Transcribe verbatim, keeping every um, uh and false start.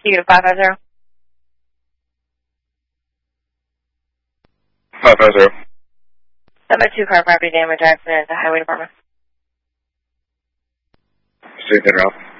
Can you get a five five zero? five five zero. seven two car property damage accident at the highway department. Straight that route.